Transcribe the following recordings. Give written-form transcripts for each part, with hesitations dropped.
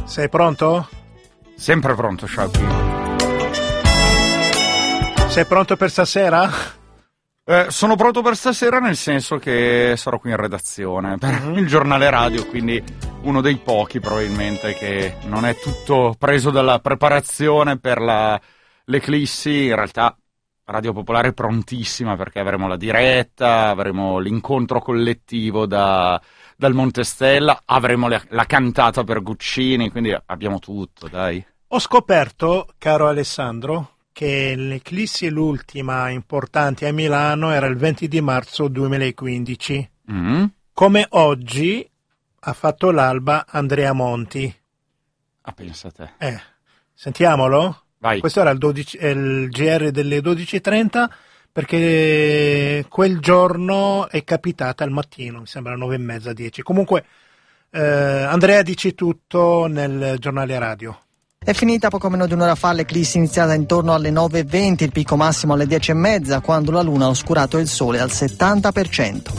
Sei pronto? Sempre pronto, Sciauchi. Sei pronto per stasera? Sono pronto per stasera, nel senso che sarò qui in redazione per il giornale radio, quindi uno dei pochi probabilmente che non è tutto preso dalla preparazione per l'eclissi. In realtà Radio Popolare è prontissima, perché avremo la diretta, avremo l'incontro collettivo dal Monte Stella, avremo la cantata per Guccini, quindi abbiamo tutto, dai. Ho scoperto, caro Alessandro, che l'eclissi, l'ultima importante a Milano, era il 20 di marzo 2015. Come oggi ha fatto l'alba Andrea Monti. Ah, pensa a te. Sentiamolo? Vai. Questo era il GR delle 12:30, perché quel giorno è capitata al mattino, mi sembra 9:30, 10. Comunque, Andrea, dici tutto nel giornale radio. È finita poco meno di un'ora fa l'eclissi, iniziata intorno alle 9:20, il picco massimo alle 10:30, quando la luna ha oscurato il sole al 70%.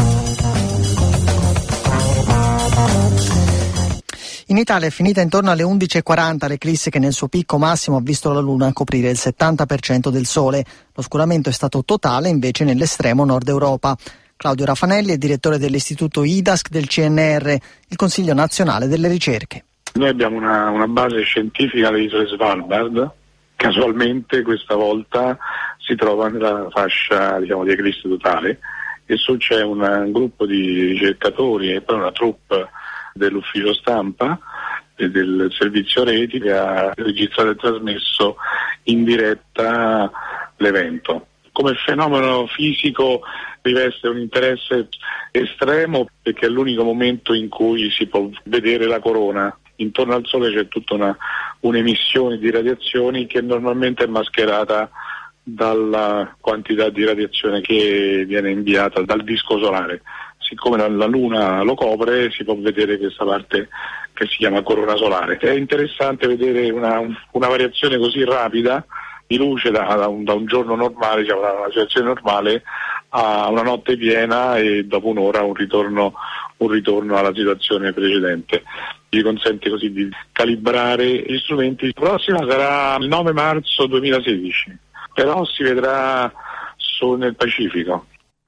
In Italia è finita intorno alle 11:40 l'eclissi, che nel suo picco massimo ha visto la luna coprire il 70% del sole. L'oscuramento è stato totale invece nell'estremo nord Europa. Claudio Raffanelli è direttore dell'istituto IDASC del CNR, il Consiglio Nazionale delle Ricerche. Noi abbiamo una base scientifica alle isole Svalbard, casualmente questa volta si trova nella fascia, di eclissi totale, e su c'è un gruppo di ricercatori e poi una troupe dell'ufficio stampa e del servizio reti che ha registrato e trasmesso in diretta l'evento. Come fenomeno fisico riveste un interesse estremo, perché è l'unico momento in cui si può vedere la corona. Intorno al Sole c'è tutta un'emissione di radiazioni che normalmente è mascherata dalla quantità di radiazione che viene inviata dal disco solare. Siccome la Luna lo copre, si può vedere questa parte che si chiama corona solare. È interessante vedere una variazione così rapida di luce da un giorno normale, una situazione normale, a una notte piena, e dopo un'ora un ritorno alla situazione precedente. Gli consente così di calibrare gli strumenti. La prossima sarà il 9 marzo 2016, però si vedrà solo nel Pacifico.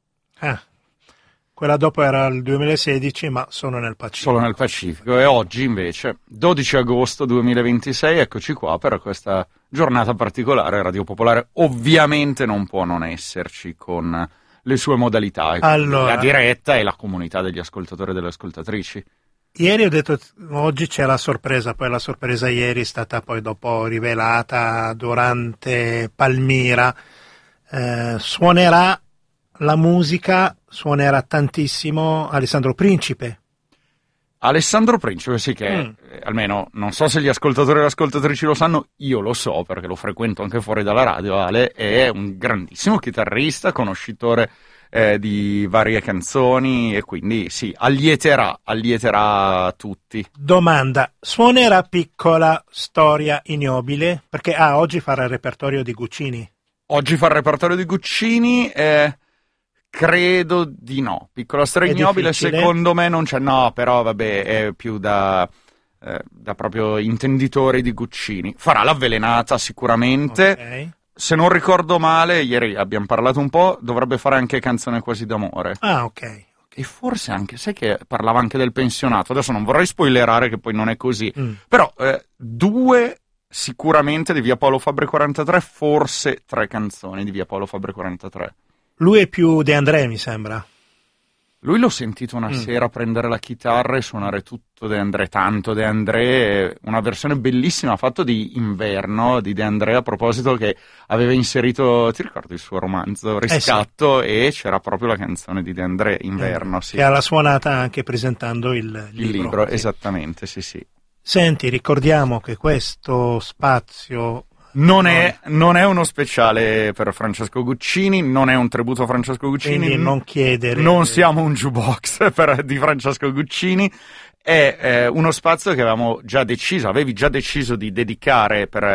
Quella dopo era il 2016, ma solo nel Pacifico. Solo nel Pacifico. E oggi invece, 12 agosto 2026, eccoci qua per questa giornata particolare. Radio Popolare ovviamente non può non esserci, con le sue modalità, la diretta e la comunità degli ascoltatori e delle ascoltatrici. Ieri ho detto oggi c'è la sorpresa, poi la sorpresa ieri è stata poi dopo rivelata durante Palmira. Suonerà la musica, suonerà tantissimo Alessandro Principe. Alessandro Principe, sì, che almeno non so se gli ascoltatori e le ascoltatrici lo sanno, io lo so perché lo frequento anche fuori dalla radio. Ale è un grandissimo chitarrista, conoscitore di varie canzoni, e quindi sì, allieterà tutti. Domanda: suonerà Piccola storia ignobile? Perché oggi farà il repertorio di Guccini. Oggi fa il repertorio di Guccini, credo di no. Piccola storia ignobile difficile. Secondo me non c'è, no, però vabbè, è più da proprio intenditori di Guccini. Farà l'Avvelenata sicuramente. Okay. Se non ricordo male, ieri abbiamo parlato un po', dovrebbe fare anche Canzone quasi d'amore. Ok. E forse anche, sai che parlava anche del pensionato, adesso non vorrei spoilerare che poi non è così, però 2 sicuramente di Via Paolo Fabbri 43, forse 3 canzoni di Via Paolo Fabbri 43. Lui è più De André, mi sembra. Lui l'ho sentito una sera prendere la chitarra e suonare tutto De André, tanto De André, una versione bellissima fatto di Inverno di De André, a proposito, che aveva inserito, ti ricordi il suo romanzo Riscatto? Sì. E c'era proprio la canzone di De André, Inverno, sì. Che l'ha suonata anche presentando il libro. Sì. Esattamente, sì. Senti, ricordiamo che questo spazio non è uno speciale per Francesco Guccini, non è un tributo a Francesco Guccini. Quindi non chiedere. Non siamo un jukebox di Francesco Guccini. È uno spazio che avevi già deciso di dedicare per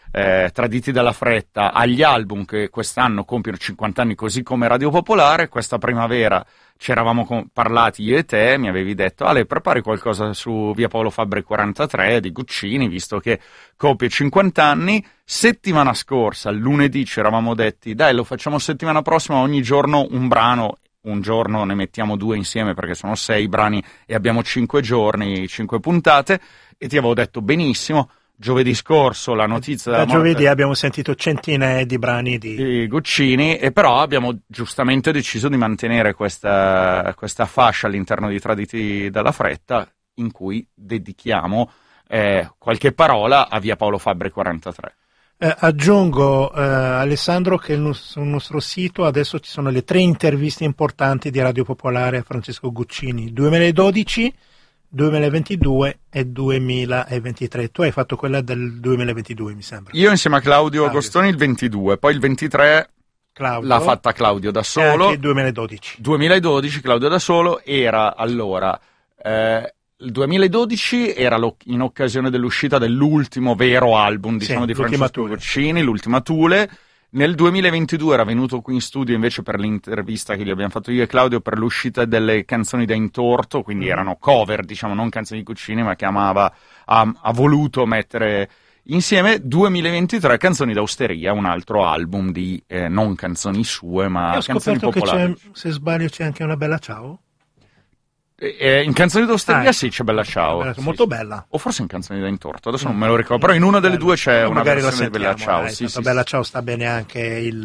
Traditi dalla fretta, agli album che quest'anno compiono 50 anni, così come Radio Popolare. Questa primavera ci eravamo parlati io e te, mi avevi detto: Ale, prepari qualcosa su Via Paolo Fabbri 43 di Guccini, visto che compie 50 anni. Settimana scorsa, lunedì, ci eravamo detti: dai, lo facciamo settimana prossima, ogni giorno un brano, un giorno ne mettiamo 2 insieme perché sono 6 brani e abbiamo 5 giorni, 5 puntate, e ti avevo detto benissimo. Giovedì scorso la notizia della morte, giovedì abbiamo sentito centinaia di brani di Guccini, e però abbiamo giustamente deciso di mantenere questa fascia all'interno di Traditi dalla fretta, in cui dedichiamo qualche parola a Via Paolo Fabbri 43. Aggiungo, Alessandro, che sul nostro sito adesso ci sono le 3 interviste importanti di Radio Popolare a Francesco Guccini: 2012, 2022 e 2023. Tu hai fatto quella del 2022, mi sembra. Io insieme a Claudio Agostoni il 22, poi il 23 Claudio l'ha fatta Claudio da solo. E anche il 2012. 2012 Claudio da solo era allora... il 2012 era in occasione dell'uscita dell'ultimo vero album, diciamo, di Francesco Guccini, l'ultima Thule. Nel 2022 era venuto qui in studio invece per l'intervista che gli abbiamo fatto io e Claudio per l'uscita delle canzoni da intorto, quindi erano cover, diciamo, non canzoni di Guccini, ma che ha voluto mettere insieme. 2023 Canzoni d'Austeria, un altro album di non canzoni sue, ma canzoni popolari. Che se sbaglio c'è anche Una bella ciao. In Canzoni d'Austeria sì, c'è Bella Ciao. Molto sì. bella. O forse in Canzoni da intorto, adesso non me lo ricordo, però in una delle due c'è una versione di Bella Ciao. Sì, Bella Ciao sta bene anche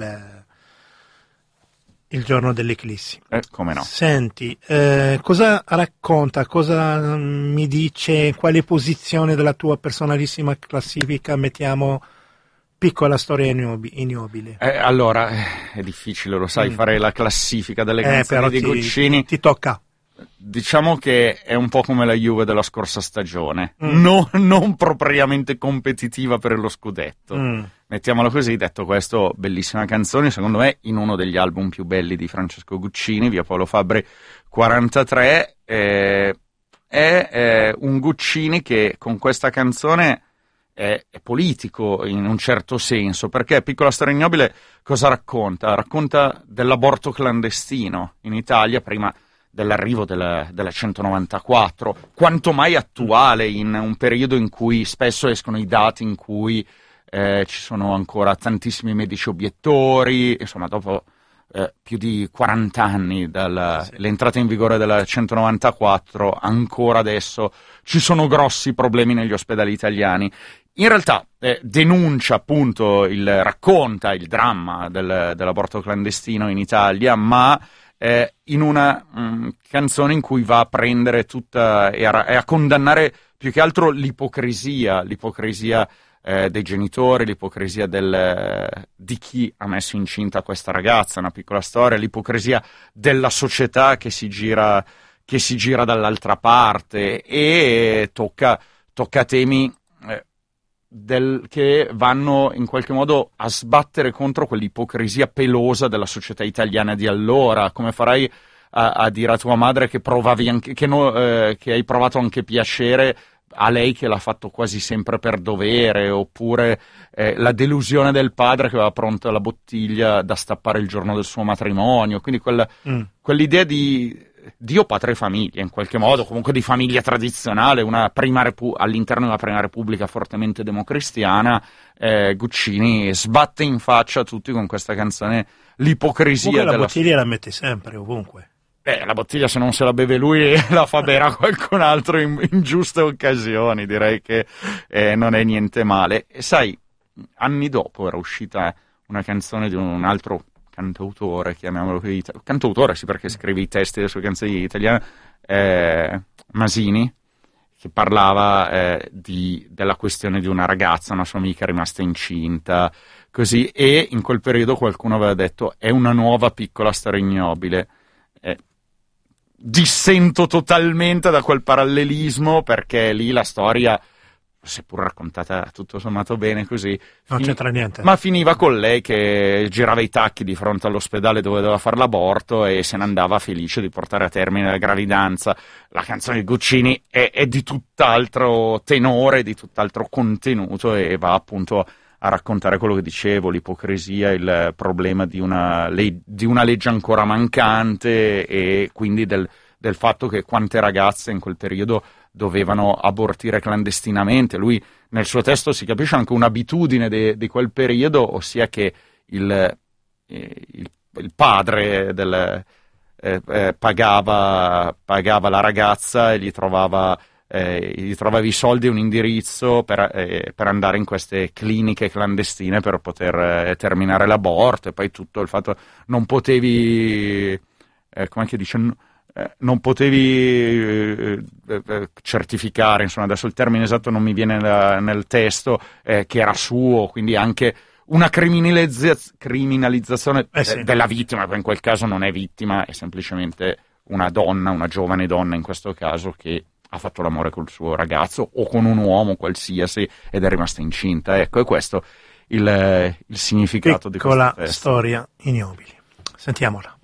il giorno dell'eclissi. Come no. Senti, cosa racconta, cosa mi dice, quale posizione della tua personalissima classifica mettiamo Piccola storia ignobile? Allora, è difficile, lo sai, fare la classifica delle canzoni di Guccini. Ti tocca. Diciamo che è un po' come la Juve della scorsa stagione, non propriamente competitiva per lo scudetto. Mettiamolo così. Detto questo, bellissima canzone, secondo me in uno degli album più belli di Francesco Guccini, Via Paolo Fabbri 43. È un Guccini che con questa canzone è politico in un certo senso, perché Piccola storia ignobile cosa racconta? Racconta dell'aborto clandestino in Italia prima dell'arrivo della 194, quanto mai attuale in un periodo in cui spesso escono i dati in cui ci sono ancora tantissimi medici obiettori, insomma, dopo più di 40 anni dall'entrata in vigore della 194, ancora adesso ci sono grossi problemi negli ospedali italiani. In realtà denuncia appunto, racconta il dramma dell'aborto clandestino in Italia, ma in una canzone in cui va a prendere tutta e a condannare più che altro l'ipocrisia dei genitori, l'ipocrisia di chi ha messo incinta questa ragazza, una piccola storia, l'ipocrisia della società che si gira dall'altra parte, e tocca temi che vanno in qualche modo a sbattere contro quell'ipocrisia pelosa della società italiana di allora. Come farai a dire a tua madre che provavi anche, che hai provato anche piacere a lei che l'ha fatto quasi sempre per dovere, oppure la delusione del padre che aveva pronta la bottiglia da stappare il giorno del suo matrimonio, quindi quell'idea di Dio, patria e famiglia, in qualche modo, comunque di famiglia tradizionale, all'interno di una prima repubblica fortemente democristiana. Guccini sbatte in faccia a tutti con questa canzone l'ipocrisia la bottiglia la mette sempre, ovunque. La bottiglia, se non se la beve lui, la fa bere a qualcun altro in giuste occasioni, direi che non è niente male. E sai, anni dopo era uscita una canzone di un altro cantautore, chiamiamolo così, cantautore sì, perché scrive i testi delle sue canzoni italiane, Masini, che parlava della questione di una ragazza, una sua amica rimasta incinta, così, e in quel periodo qualcuno aveva detto è una nuova piccola storia ignobile. Dissento totalmente da quel parallelismo, perché lì la storia, seppur raccontata tutto sommato bene così, non c'entra niente, ma finiva con lei che girava i tacchi di fronte all'ospedale dove doveva fare l'aborto e se ne andava felice di portare a termine la gravidanza. La canzone di Guccini è di tutt'altro tenore, di tutt'altro contenuto, e va appunto a raccontare quello che dicevo, l'ipocrisia, il problema di una legge ancora mancante, e quindi del fatto che quante ragazze in quel periodo dovevano abortire clandestinamente. Lui nel suo testo si capisce anche un'abitudine di quel periodo, ossia che il padre pagava la ragazza e gli trovavi i soldi e un indirizzo per andare in queste cliniche clandestine per poter terminare l'aborto. E poi tutto il fatto non potevi come che dice, non potevi certificare, insomma adesso il termine esatto non mi viene nel testo, che era suo, quindi anche una criminalizzazione della vittima, che in quel caso non è vittima, è semplicemente una donna, una giovane donna in questo caso, che ha fatto l'amore col suo ragazzo o con un uomo qualsiasi ed è rimasta incinta. Ecco, è questo il significato di questo testo. Piccola storia ignobile. Sentiamola.